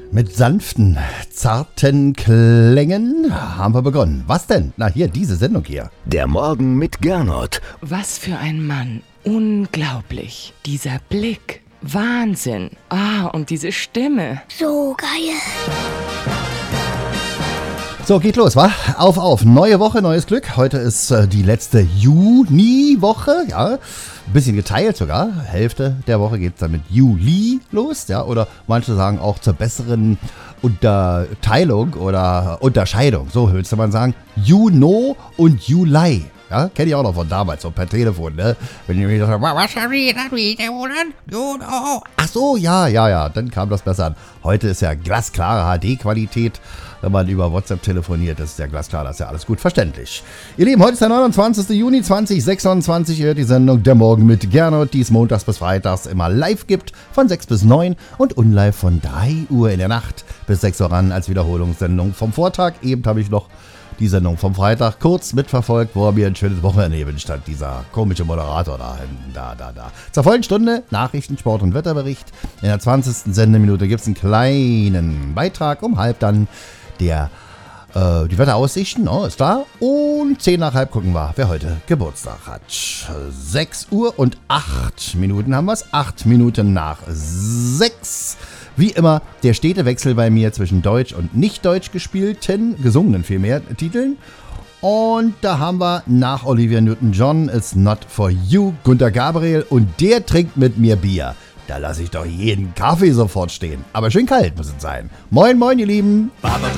Mit sanften, zarten Klängen haben wir begonnen. Was denn? Na hier, diese Sendung hier. Der Morgen mit Gernot. Was für ein Mann. Unglaublich. Dieser Blick. Wahnsinn. Und diese Stimme. So geil. So, geht los, wa? Auf. Neue Woche, neues Glück. Heute ist die letzte Juni-Woche, ja. Ein bisschen geteilt sogar. Hälfte der Woche geht es dann mit Juli los, ja. Oder manche sagen auch zur besseren Unterteilung oder Unterscheidung. So müsste man sagen. Juno und Juli. Ja, kenne ich auch noch von damals, so per Telefon, ne? Wenn ich mir sage, was haben wir da wieder, Juno? Ach so, ja, dann kam das besser an. Heute ist ja glasklare HD-Qualität. Wenn man über WhatsApp telefoniert, das ist ja glasklar, das ist ja alles gut verständlich. Ihr Lieben, heute ist der 29. Juni 2026, ihr hört die Sendung Der Morgen mit Gernot, die es montags bis freitags immer live gibt, von 6 bis 9 und unlive von 3 Uhr in der Nacht bis 6 Uhr ran als Wiederholungssendung vom Vortag. Eben habe ich noch die Sendung vom Freitag kurz mitverfolgt, wo er mir ein schönes Wochenende gewünscht hat, dieser komische Moderator da. Zur vollen Stunde Nachrichten, Sport und Wetterbericht. In der 20. Sendeminute gibt es einen kleinen Beitrag, um halb dann die Wetteraussichten, ist klar. Und 10 nach halb gucken wir, wer heute Geburtstag hat. 6 Uhr und 8 Minuten haben wir es. 8 Minuten nach 6. Wie immer, der stete Wechsel bei mir zwischen Deutsch und nicht-Deutsch gesungenen vielmehr Titeln. Und da haben wir nach Olivia Newton-John It's Not For You Günter Gabriel und der trinkt mit mir Bier. Da lasse ich doch jeden Kaffee sofort stehen. Aber schön kalt muss es sein. Moin, ihr Lieben.